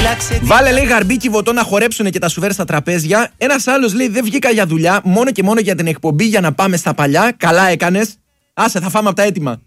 Βάλε, λέει, γαρμπίκι βοτό να χορέψουν και τα σουβέρ στα τραπέζια. Ένας άλλος λέει: δεν βγήκα για δουλειά, μόνο και μόνο για την εκπομπή για να πάμε στα παλιά. Καλά έκανες. Άσε, θα φάμε από τα έτοιμα.